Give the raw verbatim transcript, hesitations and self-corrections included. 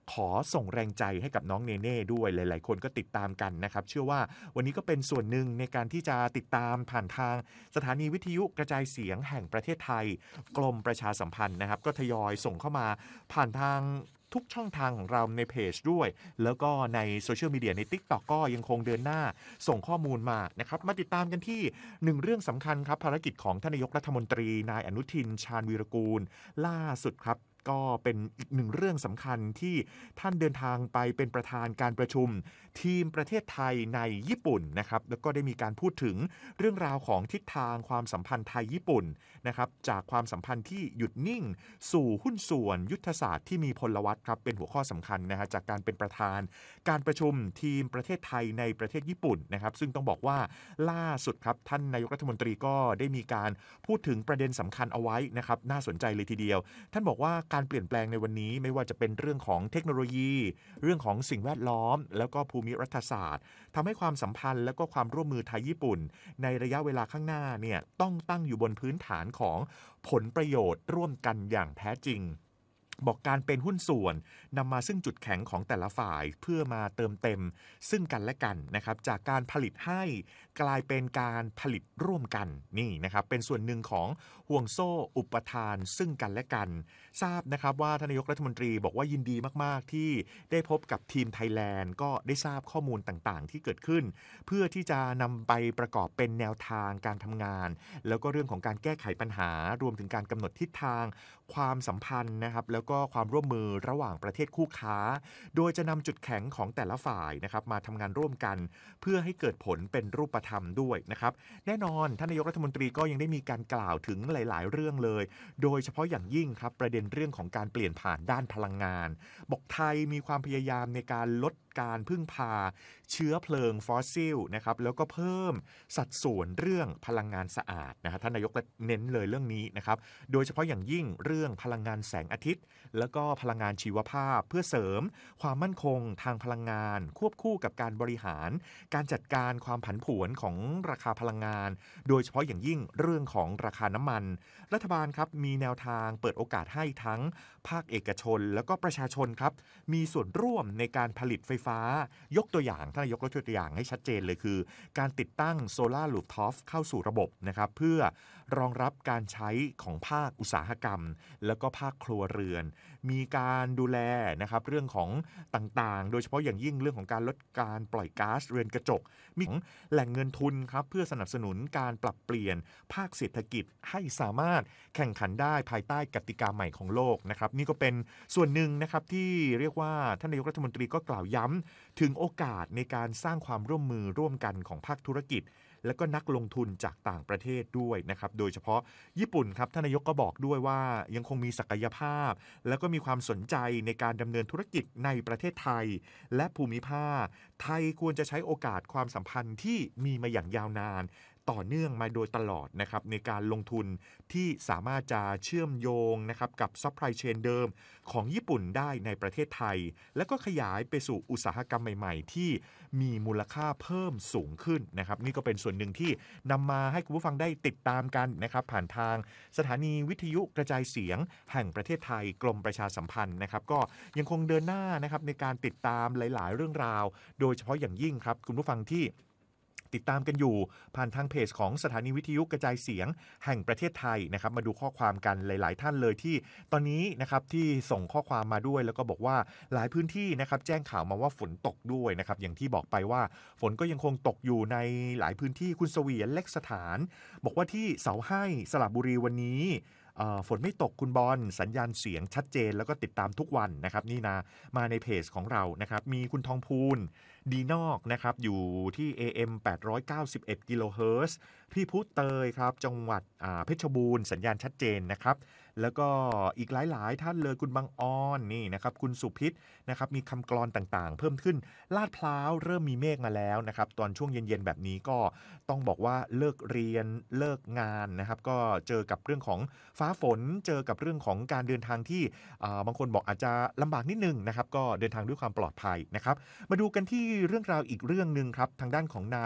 ขอส่งแรงใจให้กับน้องเนเน่ด้วยหลายๆคนก็ติดตามกันนะครับเชื่อว่าวันนี้ก็เป็นส่วนหนึ่งในการที่จะติดตามผ่านทางสถานีวิทยุกระจายเสียงแห่งประเทศไทยกรมประชาสัมพันธ์นะครับก็ทยอยส่งเข้ามาผ่านทางทุกช่องทางของเราในเพจด้วยแล้วก็ในโซเชียลมีเดียใน TikTok ก็ยังคงเดินหน้าส่งข้อมูลมานะครับมาติดตามกันที่หนึ่งเรื่องสำคัญครับภารกิจของท่านนายกรัฐมนตรีนายอนุทินชาญวีรกูลล่าสุดครับก็เป็นอีกหนึ่งเรื่องสำคัญที่ท่านเดินทางไปเป็นประธานการประชุมทีมประเทศไทยในญี่ปุ่นนะครับแล้วก็ได้มีการพูดถึงเรื่องราวของทิศทางความสัมพันธ์ไทยญี่ปุ่นนะครับจากความสัมพันธ์ที่หยุดนิ่งสู่หุ้นส่วนยุทธศาสตร์ที่มีพลวัตครับเป็นหัวข้อสำคัญนะฮะจากการเป็นประธานการประชุมทีมประเทศไทยในประเทศญี่ปุ่นนะครับซึ่งต้องบอกว่าล่าสุดครับท่านนายกรัฐมนตรีก็ได้มีการพูดถึงประเด็นสำคัญเอาไว้นะครับน่าสนใจเลยทีเดียวท่านบอกว่าการเปลี่ยนแปลงในวันนี้ไม่ว่าจะเป็นเรื่องของเทคโนโลยีเรื่องของสิ่งแวดล้อมแล้วก็ภูมิรัฐศาสตร์ทำให้ความสัมพันธ์และก็ความร่วมมือไทยญี่ปุ่นในระยะเวลาข้างหน้าเนี่ยต้องตั้งอยู่บนพื้นฐานของผลประโยชน์ร่วมกันอย่างแท้จริงบอกการเป็นหุ้นส่วนนำมาซึ่งจุดแข็งของแต่ละฝ่ายเพื่อมาเติมเต็มซึ่งกันและกันนะครับจากการผลิตให้กลายเป็นการผลิตร่วมกันนี่นะครับเป็นส่วนหนึ่งของห่วงโซ่อุปทานซึ่งกันและกันทราบนะครับว่าท่านนายกรัฐมนตรีบอกว่ายินดีมากๆที่ได้พบกับทีมไทยแลนด์ก็ได้ทราบข้อมูลต่างๆที่เกิดขึ้นเพื่อที่จะนำไปประกอบเป็นแนวทางการทำงานแล้วก็เรื่องของการแก้ไขปัญหารวมถึงการกำหนดทิศทางความสัมพันธ์นะครับแล้วก็ความร่วมมือระหว่างประเทศคู่ค้าโดยจะนำจุดแข็งของแต่ละฝ่ายนะครับมาทำงานร่วมกันเพื่อให้เกิดผลเป็นรูปธรรมด้วยนะครับแน่นอนท่านนายกรัฐมนตรีก็ยังได้มีการกล่าวถึงหลายๆเรื่องเลยโดยเฉพาะอย่างยิ่งครับประเด็นเรื่องของการเปลี่ยนผ่านด้านพลังงานบอกไทยมีความพยายามในการลดการพึ่งพาเชื้อเพลิงฟอสซิลนะครับแล้วก็เพิ่มสัดส่วนเรื่องพลังงานสะอาดนะฮะท่านนายกเน้นเลยเรื่องนี้นะครับโดยเฉพาะอย่างยิ่งเรื่องพลังงานแสงอาทิตย์แล้วก็พลังงานชีวภาพเพื่อเสริมความมั่นคงทางพลังงานควบคู่กับการบริหารการจัดการความผันผวนของราคาพลังงานโดยเฉพาะอย่างยิ่งเรื่องของราคาน้ำมันรัฐบาลครับมีแนวทางเปิดโอกาสให้ทั้งภาคเอกชนแล้วก็ประชาชนครับมีส่วนร่วมในการผลิตไฟฟ้ายกตัวอย่างท่านนายกยกตัวอย่างให้ชัดเจนเลยคือการติดตั้งโซลาร์รูฟท็อปเข้าสู่ระบบนะครับเพื่อรองรับการใช้ของภาคอุตสาหกรรมแล้วก็ภาคครัวเรือนมีการดูแลนะครับเรื่องของต่างๆโดยเฉพาะอย่างยิ่งเรื่องของการลดการปล่อยก๊าซเรือนกระจกมีแหล่งเงินทุนครับเพื่อสนับสนุนการปรับเปลี่ยนภาคเศรษฐกิจให้สามารถแข่งขันได้ภายใต้กติกาใหม่ของโลกนะครับนี่ก็เป็นส่วนหนึ่งนะครับที่เรียกว่าท่านนายกรัฐมนตรีก็กล่าวย้ำถึงโอกาสในการสร้างความร่วมมือร่วมกันของภาคธุรกิจและก็นักลงทุนจากต่างประเทศด้วยนะครับโดยเฉพาะญี่ปุ่นครับท่านนายกก็บอกด้วยว่ายังคงมีศักยภาพแล้วก็มีความสนใจในการดำเนินธุรกิจในประเทศไทยและภูมิภาคไทยควรจะใช้โอกาสความสัมพันธ์ที่มีมาอย่างยาวนานต่อเนื่องมาโดยตลอดนะครับในการลงทุนที่สามารถจะเชื่อมโยงนะครับกับซัพพลายเชนเดิมของญี่ปุ่นได้ในประเทศไทยและก็ขยายไปสู่อุตสาหกรรมใหม่ๆที่มีมูลค่าเพิ่มสูงขึ้นนะครับนี่ก็เป็นส่วนหนึ่งที่นำมาให้คุณผู้ฟังได้ติดตามกันนะครับผ่านทางสถานีวิทยุกระจายเสียงแห่งประเทศไทยกรมประชาสัมพันธ์นะครับก็ยังคงเดินหน้านะครับในการติดตามหลายๆเรื่องราวโดยเฉพาะอย่างยิ่งครับคุณผู้ฟังที่ติดตามกันอยู่ผ่านทางเพจของสถานีวิทยุกระจายเสียงแห่งประเทศไทยนะครับมาดูข้อความกันหลายๆท่านเลยที่ตอนนี้นะครับที่ส่งข้อความมาด้วยแล้วก็บอกว่าหลายพื้นที่นะครับแจ้งข่าวมาว่าฝนตกด้วยนะครับอย่างที่บอกไปว่าฝนก็ยังคงตกอยู่ในหลายพื้นที่คุณเสวียนเล็กสถานบอกว่าที่เสาให้สระบุรีวันนี้ฝนไม่ตกคุณบอลสัญญาณเสียงชัดเจนแล้วก็ติดตามทุกวันนะครับนี่นะมาในเพจของเรานะครับมีคุณทองพูนดีนอกนะครับอยู่ที่ เอ เอ็ม แปดร้อยเก้าสิบเอ็ดกิโลเฮิรตซ์พี่พุเตยครับจังหวัดเพชรบูรณ์สัญญาณชัดเจนนะครับแล้วก็อีกหลายๆท่านเลยคุณบางออนนี่นะครับคุณสุพิษนะครับมีคำกลอนต่างๆเพิ่มขึ้นลาดพร้าวเริ่มมีเมฆมาแล้วนะครับตอนช่วงเย็นๆแบบนี้ก็ต้องบอกว่าเลิกเรียนเลิกงานนะครับก็เจอกับเรื่องของฟ้าฝนเจอกับเรื่องของการเดินทางที่บางคนบอกอาจจะลำบากนิดนึงนะครับก็เดินทางด้วยความปลอดภัยนะครับมาดูกันที่เรื่องราวอีกเรื่องนึงครับทางด้านของนาย